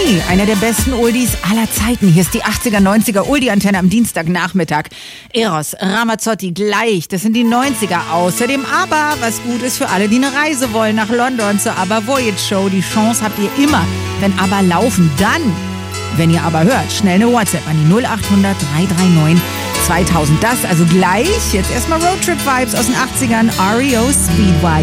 Money, einer der besten Oldies aller Zeiten. Hier ist die 80er, 90er Oldie-Antenne am Dienstagnachmittag. Eros Ramazzotti gleich, das sind die 90er. Außerdem aber, was gut ist für alle, die eine Reise wollen nach London zur ABBA Voyage Show. Die Chance habt ihr immer, wenn ABBA laufen. Dann, wenn ihr aber hört, schnell eine WhatsApp an die 0800 339 2000. Das also gleich. Jetzt erstmal Roadtrip-Vibes aus den 80ern. REO Speedwagon.